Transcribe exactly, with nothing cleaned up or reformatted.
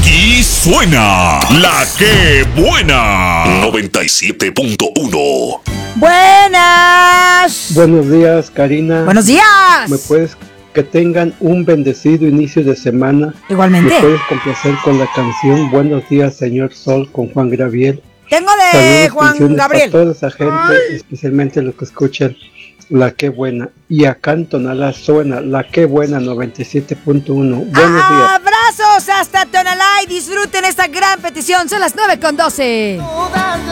Y suena la que buena. noventa y siete punto uno. Buenas. Buenos días, Karina. Buenos días. ¿Me puedes que tengan un bendecido inicio de semana? Igualmente. ¿Me puedes complacer con la canción Buenos días, señor Sol, con Juan Gabriel? Tengo de Saludos, Juan bendiciones Gabriel. a toda esa gente, Ay. especialmente los que escuchan La Que Buena. Y acá en Tonalá suena La Que Buena noventa y siete punto uno. Buenos ah, días. Abrazos hasta Tonalá y disfruten esta gran petición. Son las nueve con doce.